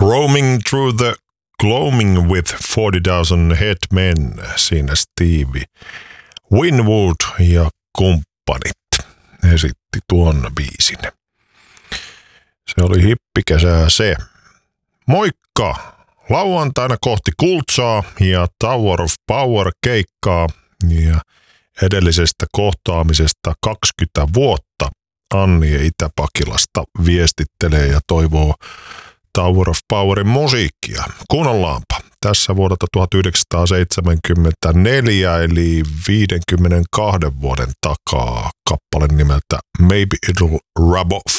Roaming through the gloaming with 40,000 head men, siinä Stevie Winwood ja kumppanit esitti tuon biisin. Se oli hippikesää se. Moikka! Lauantaina kohti Kultsaa ja Tower of Power -keikkaa ja edellisestä kohtaamisesta 20 vuotta. Anni Itä-Pakilasta viestittelee ja toivoo Tower of Powerin musiikkia. Kuunnellaanpa. Tässä vuodelta 1974 eli 52 vuoden takaa kappale nimeltä Maybe It'll Rub Off.